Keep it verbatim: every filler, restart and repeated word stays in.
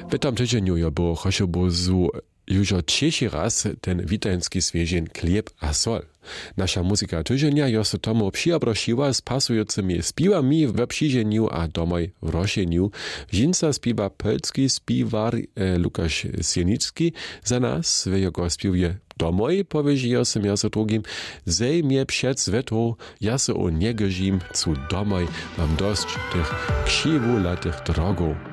W tym tygodniu je było chociażby już trzeci raz ten witajski świeżin chleb a sol. Nasza muzyka tygodnia je się tomu przyjabrosiła z pasującymi śpiewami w przyjrzeniu a domoj w roszeniu. Żinca śpiewa polski śpiewar e, Lukasz Sienicki. Za nas w jego śpiewie domoj powiedział się między drugim: Zej mnie przed swetu, ja se o nie grzim, cu domoj mam dość tych krzywu latych drogów.